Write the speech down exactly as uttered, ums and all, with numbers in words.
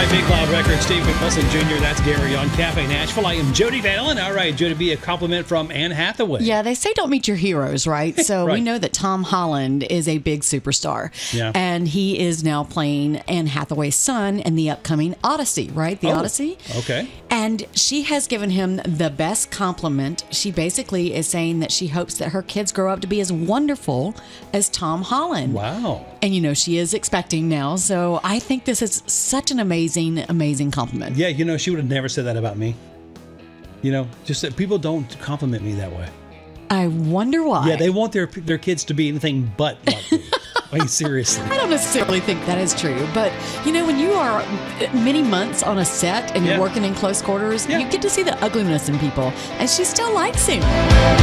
Big Cloud Records, Steve McWilson Junior That's Gary on Cafe Nashville. I am Jody Van Allen. All right, Jody, be a compliment from Anne Hathaway. Yeah, they say don't meet your heroes, right? So Right. we know that Tom Holland is a big superstar. Yeah. And he is now playing Anne Hathaway's son in the upcoming Odyssey, right? The Oh, Odyssey. okay. And she has given him the best compliment. She basically is saying that she hopes that her kids grow up to be as wonderful as Tom Holland. Wow. And, you know, she is expecting now. So I think this is such an amazing, amazing compliment. Yeah, you know, she would have never said that about me. You know, just that people don't compliment me that way. I wonder why. Yeah, they want their their kids to be anything but like me. I mean, seriously. I don't necessarily think that is true, but you know, when you are many months on a set and Yeah. you're working in close quarters, Yeah. you get to see the ugliness in people, and she still likes him.